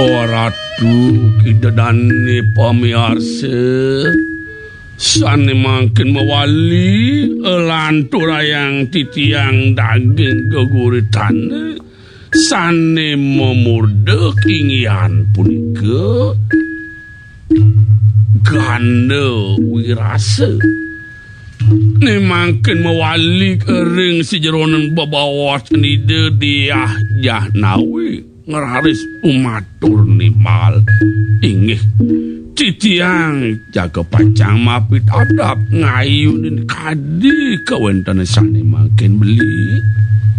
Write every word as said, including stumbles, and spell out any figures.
Oh ratu kidadane pamiarsa sane mangkin mewali lantura yang titiang daging geguritan sane memurde kingian punika ganda wirasa ni mangkin mewali kering si jeronan babawas ni de diah jahnawi ngeraris umatur nimal ingih titiang jaga pacang mapit adap ngayu dan kadi kawentan sane makin beli